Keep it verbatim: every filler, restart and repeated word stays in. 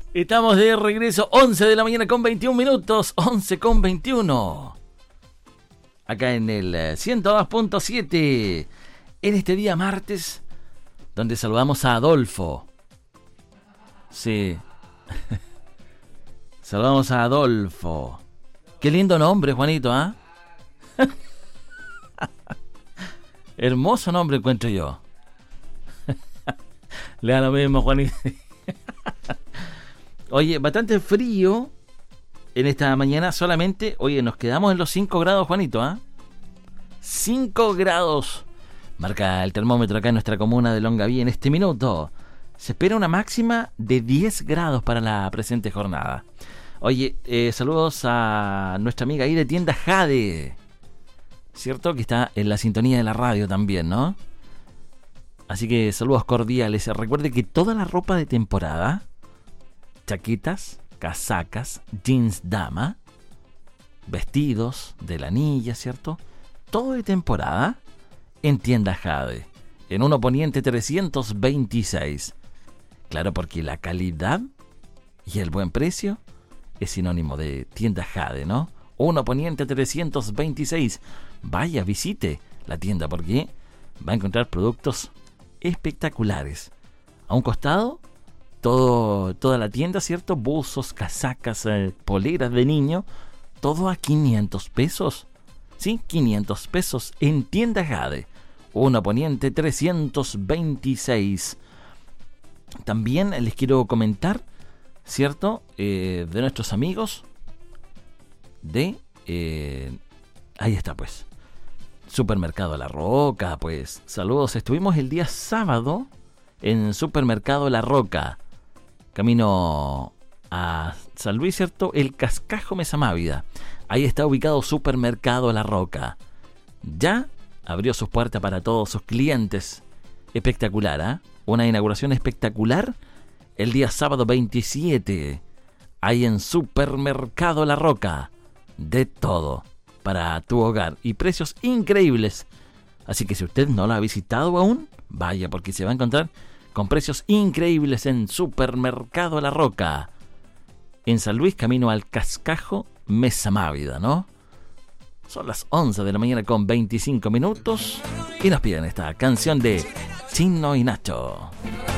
Estamos de regreso, once de la mañana con veintiún minutos, once con veintiuno. Acá en el ciento dos punto siete, en este día martes, donde saludamos a Adolfo. Sí. Saludamos a Adolfo. Qué lindo nombre, Juanito, ¿ah? ¿eh? Hermoso nombre encuentro yo. Le da lo mismo, Juanito. Oye, bastante frío en esta mañana solamente. Oye, nos quedamos en los cinco grados, Juanito, ¿ah? ¿eh? cinco grados. Marca el termómetro acá en nuestra comuna de Longaví en este minuto. Se espera una máxima de diez grados para la presente jornada. Oye, eh, saludos a nuestra amiga ahí de tienda Jade. ¿Cierto? Que está en la sintonía de la radio también, ¿no? Así que saludos cordiales. Recuerde que toda la ropa de temporada, chaquetas, casacas, jeans dama, vestidos de lanilla, ¿cierto? Todo de temporada en tienda Jade. En uno Poniente trescientos veintiséis. Claro, porque la calidad y el buen precio es sinónimo de tienda Jade, ¿no? uno Poniente trescientos veintiséis. Vaya, visite la tienda porque va a encontrar productos espectaculares. A un costado, todo, toda la tienda, ¿cierto? Buzos, casacas, eh, poleras de niño, todo a quinientos pesos. Sí, quinientos pesos en tienda Jade. uno Poniente trescientos veintiséis. También les quiero comentar, ¿cierto? Eh, de nuestros amigos de... Eh, ahí está, pues. Supermercado La Roca, pues. Saludos. Estuvimos el día sábado en Supermercado La Roca. Camino a San Luis, ¿cierto? El Cascajo Mesamávida. Ahí está ubicado Supermercado La Roca. Ya abrió sus puertas para todos sus clientes. Espectacular, ¿ah? ¿eh? Una inauguración espectacular el día sábado veintisiete. Ahí en Supermercado La Roca. De todo para tu hogar y precios increíbles. Así que si usted no lo ha visitado aún, vaya, porque se va a encontrar con precios increíbles en Supermercado La Roca. En San Luis, camino al Cascajo Mesamávida, ¿no? Son las once de la mañana con veinticinco minutos y nos piden esta canción de Chino y Nacho.